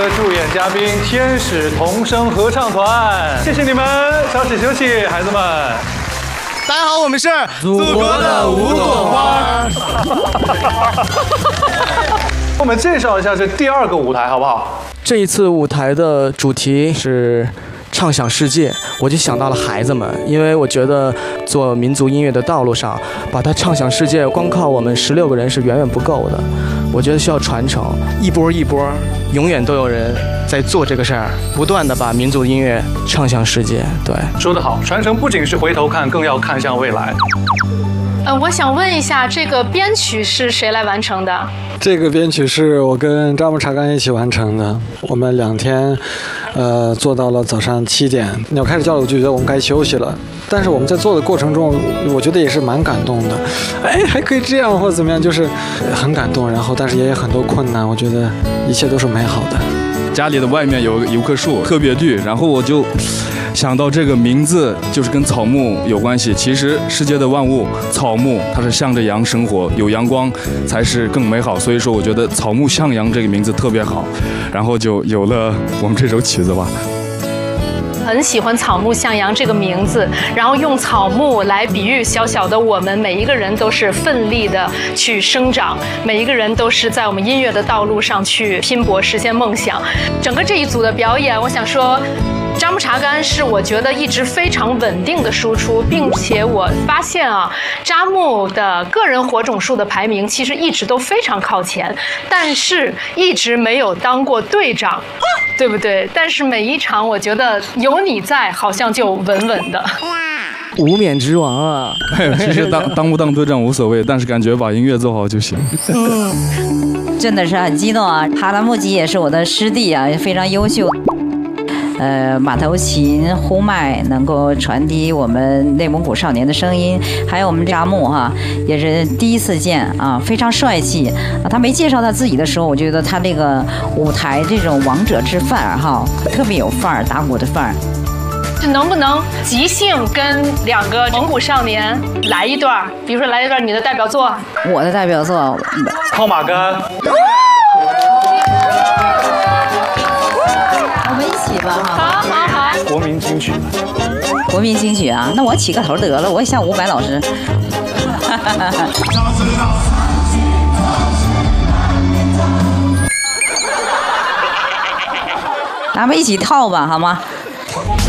的助演嘉宾天使童声合唱团，谢谢你们，稍事休息，孩子们。 大家好，我们是祖国的五朵花。 我们介绍一下这第2个舞台，好不好？ 这一次舞台的主题是畅想世界，我就想到了孩子们，因为我觉得做民族音乐的道路上，把它畅想世界，光靠我们16个人是远远不够的。我觉得需要传承，一波一波，永远都有人在做这个事儿，不断的把民族音乐畅想世界。对， 说得好，传承不仅是回头看，更要看向未来。 我想问一下，这个编曲是谁来完成的？ 这个编曲是我跟扎木查干一起完成的，我们2天，做到了早上7点。鸟开始叫了，我就觉得我们该休息了。但是我们在做的过程中，我觉得也是蛮感动的。哎，还可以这样或者怎么样，就是很感动。然后，但是也有很多困难，我觉得一切都是美好的。 家里的外面有一棵树，特别绿，然后我就想到这个名字就是跟草木有关系。其实世界的万物，草木它是向着阳生活，有阳光才是更美好。所以说，我觉得草木向阳这个名字特别好，然后就有了我们这首曲子吧。 很喜欢草木向阳这个名字，然后用草木来比喻小小的我们，每一个人都是奋力的去生长，每一个人都是在我们音乐的道路上去拼搏实现梦想。整个这一组的表演，我想说，扎木查干是我觉得一直非常稳定的输出，并且我发现扎木的个人火种数的排名其实一直都非常靠前，但是一直没有当过队长，对不对？但是每一场我觉得有你在，好像就稳稳的。 无冕之王啊！ 其实当不当队长无所谓，但是感觉把音乐做好就行。 真的是很激动啊！哈拉木吉也是我的师弟啊，非常优秀。马头琴、呼麦能够传递我们内蒙古少年的声音，还有我们扎木也是第一次见啊，非常帅气。他没介绍他自己的时候，我觉得他这个舞台这种王者之范儿特别有范儿，打鼓的范儿。 能不能即兴跟2个蒙古少年来一段？比如说来一段你的代表作。 我的代表作套马杆。 我们一起吧好。 国民金曲。 国民金曲啊，那我起个头得了，我也像伍佰老师。咱们一起套吧，好吗？